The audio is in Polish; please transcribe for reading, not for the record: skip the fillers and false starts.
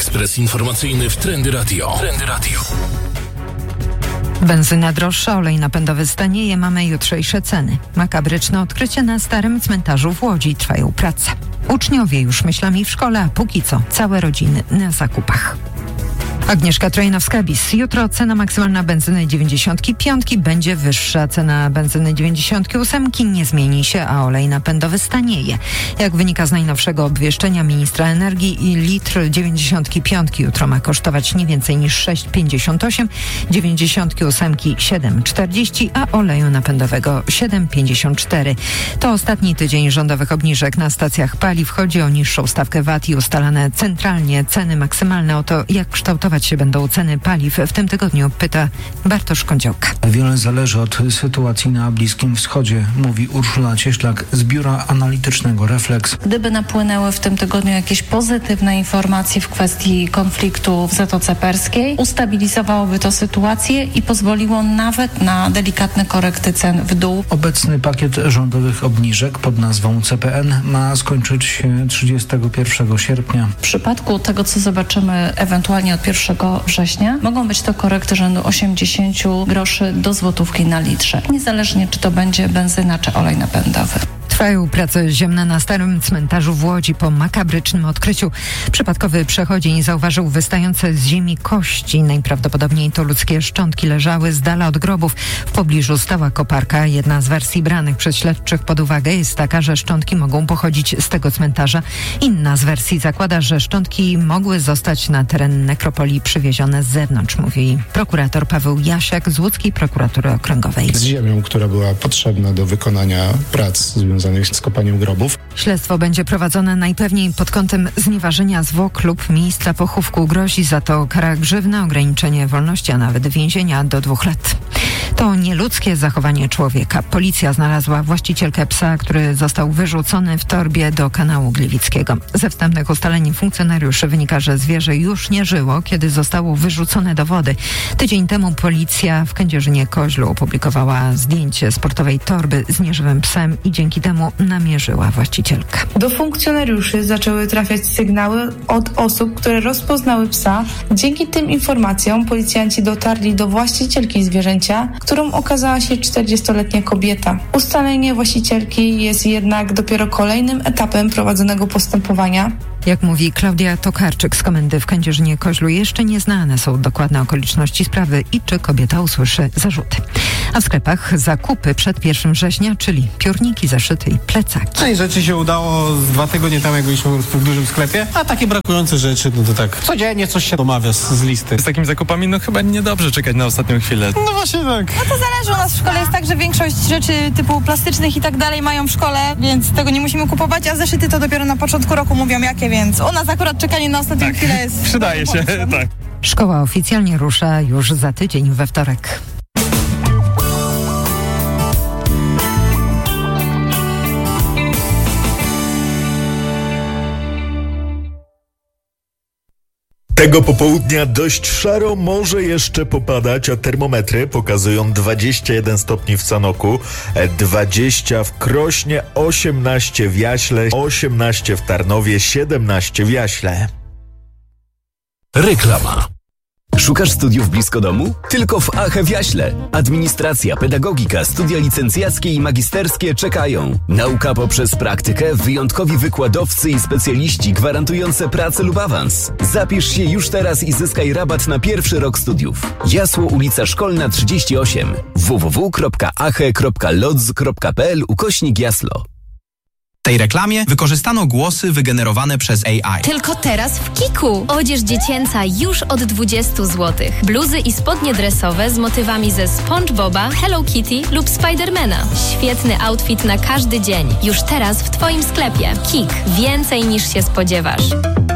Ekspres informacyjny w Trendy Radio. Benzyna droższa, olej napędowy stanieje, mamy jutrzejsze ceny. Makabryczne odkrycie na starym cmentarzu w Łodzi. Trwają prace. Uczniowie już myślami w szkole, a póki co całe rodziny na zakupach. Agnieszka Trojnowska-Bis. Jutro cena maksymalna benzyny 95 będzie wyższa. Cena benzyny 98 nie zmieni się, a olej napędowy stanieje. Jak wynika z najnowszego obwieszczenia ministra energii, i litr 95 jutro ma kosztować nie więcej niż 6,58, 98 7,40, a oleju napędowego 7,54. To ostatni tydzień rządowych obniżek na stacjach paliw. Chodzi o niższą stawkę VAT i ustalane centralnie ceny maksymalne. O to, jak kształtować się będą ceny paliw w tym tygodniu, pyta Bartosz Kądziołka. Wiele zależy od sytuacji na Bliskim Wschodzie, mówi Urszula Cieślak z biura analitycznego Reflex. Gdyby napłynęły w tym tygodniu jakieś pozytywne informacje w kwestii konfliktu w Zatoce Perskiej, ustabilizowałoby to sytuację i pozwoliło nawet na delikatne korekty cen w dół. Obecny pakiet rządowych obniżek pod nazwą CPN ma skończyć się 31 sierpnia. W przypadku tego, co zobaczymy ewentualnie od 1 września, mogą być to korekty rzędu 80 groszy do złotówki na litrze. Niezależnie, czy to będzie benzyna, czy olej napędowy. Trwają prace ziemne na starym cmentarzu w Łodzi po makabrycznym odkryciu. Przypadkowy przechodzień zauważył wystające z ziemi kości. Najprawdopodobniej to ludzkie szczątki leżały z dala od grobów. W pobliżu stała koparka. Jedna z wersji branych przez śledczych pod uwagę jest taka, że szczątki mogą pochodzić z tego cmentarza. Inna z wersji zakłada, że szczątki mogły zostać na teren nekropolii przywiezione z zewnątrz, mówi prokurator Paweł Jasiak z Łódzkiej Prokuratury Okręgowej. Z ziemią, która była potrzebna do wykonania prac związanych z kopaniem grobów. Śledztwo będzie prowadzone najpewniej pod kątem znieważenia zwłok lub miejsca pochówku. Grozi za to kara grzywna, ograniczenie wolności, a nawet więzienia do 2 lat. To nieludzkie zachowanie człowieka. Policja znalazła właścicielkę psa, który został wyrzucony w torbie do kanału Gliwickiego. Ze wstępnych ustaleń funkcjonariuszy wynika, że zwierzę już nie żyło, kiedy zostało wyrzucone do wody. Tydzień temu policja w Kędzierzynie-Koźlu opublikowała zdjęcie sportowej torby z nieżywym psem i dzięki temu namierzyła właścicielkę. Do funkcjonariuszy zaczęły trafiać sygnały od osób, które rozpoznały psa. Dzięki tym informacjom policjanci dotarli do właścicielki zwierzęcia, którą okazała się 40-letnia kobieta. Ustalenie właścicielki jest jednak dopiero kolejnym etapem prowadzonego postępowania. Jak mówi Klaudia Tokarczyk z komendy w Kędzierzynie-Koźlu, jeszcze nieznane są dokładne okoliczności sprawy i czy kobieta usłyszy zarzuty. A w sklepach zakupy przed 1 września, czyli piórniki, zeszyty i plecaki. Część rzeczy się udało z 2 tygodnie temu, jak byliśmy po prostu w dużym sklepie, a takie brakujące rzeczy, no to tak codziennie coś się domawia z listy. Z takimi zakupami no chyba niedobrze czekać na ostatnią chwilę. No właśnie tak. No to zależy, u nas w szkole jest tak, że większość rzeczy typu plastycznych i tak dalej mają w szkole, więc tego nie musimy kupować, a zeszyty to dopiero na początku roku mówią jakie, więc u nas akurat czekanie na ostatnią chwilę jest... Przydaje się, tak. Szkoła oficjalnie rusza już za tydzień we wtorek. Tego popołudnia dość szaro, może jeszcze popadać, a termometry pokazują 21 stopni w Sanoku, 20 w Krośnie, 18 w Jaśle, 18 w Tarnowie, 17 w Jaśle. Reklama. Szukasz studiów blisko domu? Tylko w AHE w Jaśle. Administracja, pedagogika, studia licencjackie i magisterskie czekają. Nauka poprzez praktykę, wyjątkowi wykładowcy i specjaliści gwarantujące pracę lub awans. Zapisz się już teraz i zyskaj rabat na pierwszy rok studiów. Jasło, ulica Szkolna 38. www.ahe.lodz.pl/Jaslo. W tej reklamie wykorzystano głosy wygenerowane przez AI. Tylko teraz w Kiku. Odzież dziecięca już od 20 zł. Bluzy i spodnie dresowe z motywami ze SpongeBoba, Hello Kitty lub Spidermana. Świetny outfit na każdy dzień. Już teraz w Twoim sklepie. Kik. Więcej niż się spodziewasz.